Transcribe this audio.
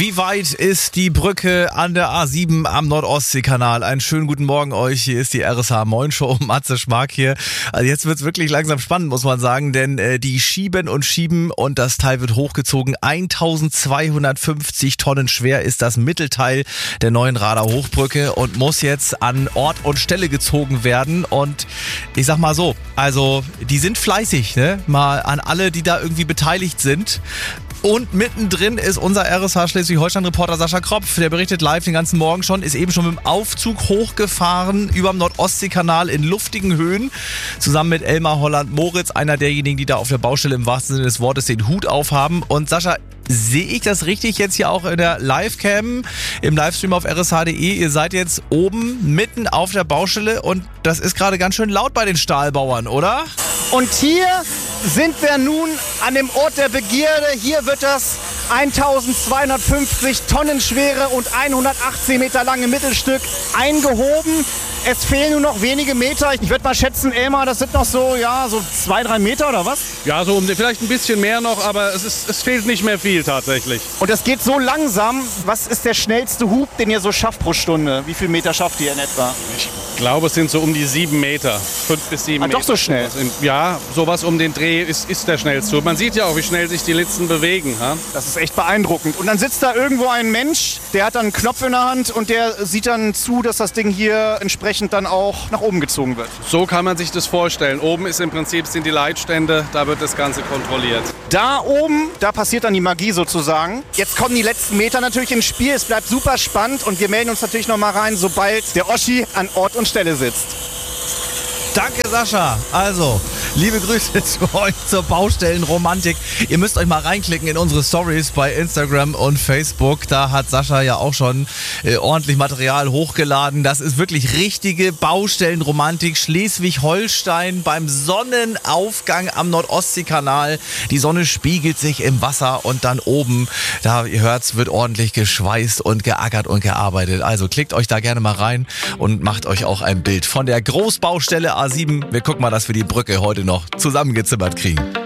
Wie weit ist die Brücke an der A7 am Nordostseekanal? Einen schönen guten Morgen euch. Hier ist die RSH Moin Show. Matze Schmark hier. Also jetzt wird's wirklich langsam spannend, muss man sagen, denn die schieben und das Teil wird hochgezogen. 1250 Tonnen schwer ist das Mittelteil der neuen Rader Hochbrücke und muss jetzt an Ort und Stelle gezogen werden. Und ich sag mal so, also die sind fleißig, ne? Mal an alle, die da irgendwie beteiligt sind. Und mittendrin ist unser RSH Schleswig-Holstein-Reporter Sascha Kropf. Der berichtet live den ganzen Morgen schon, ist eben schon mit dem Aufzug hochgefahren über dem Nordostseekanal in luftigen Höhen. Zusammen mit Elmar Holland-Moritz, einer derjenigen, die da auf der Baustelle im wahrsten Sinne des Wortes den Hut aufhaben. Und Sascha, sehe ich das richtig jetzt hier auch in der Livecam, im Livestream auf rsh.de? Ihr seid jetzt oben mitten auf der Baustelle und das ist gerade ganz schön laut bei den Stahlbauern, oder? Und hier sind wir nun an dem Ort der Begierde. Hier wird das 1250 Tonnen schwere und 118 Meter lange Mittelstück eingehoben. Es fehlen nur noch wenige Meter. Ich würde mal schätzen, Elmar, das sind noch so 2-3 Meter oder was? Ja, so vielleicht ein bisschen mehr noch, aber es fehlt nicht mehr viel tatsächlich. Und es geht so langsam. Was ist der schnellste Hub, den ihr so schafft pro Stunde? Wie viele Meter schafft ihr in etwa? Ich glaube, es sind so um die 7 Meter. 5 bis 7 Meter. Doch so schnell? Ja, sowas um den Dreh ist der schnellste. Man sieht ja auch, wie schnell sich die Litzen bewegen. Ha? Das ist echt beeindruckend. Und dann sitzt da irgendwo ein Mensch, der hat dann einen Knopf in der Hand und der sieht dann zu, dass das Ding hier entsprechend dann auch nach oben gezogen wird. So kann man sich das vorstellen. Oben ist im Prinzip sind die Leitstände, da wird das Ganze kontrolliert. Da oben, da passiert dann die Magie sozusagen. Jetzt kommen die letzten Meter natürlich ins Spiel. Es bleibt super spannend und wir melden uns natürlich noch mal rein, sobald der Oschi an Ort und Stelle sitzt. Danke, Sascha. Also, liebe Grüße zu euch zur Baustellenromantik. Ihr müsst euch mal reinklicken in unsere Stories bei Instagram und Facebook. Da hat Sascha ja auch schon ordentlich Material hochgeladen. Das ist wirklich richtige Baustellenromantik. Schleswig-Holstein beim Sonnenaufgang am Nordostseekanal. Die Sonne spiegelt sich im Wasser und dann oben, da ihr hört's, wird ordentlich geschweißt und geackert und gearbeitet. Also klickt euch da gerne mal rein und macht euch auch ein Bild von der Großbaustelle A7. Wir gucken mal, dass wir die Brücke heute noch zusammengezimmert kriegen.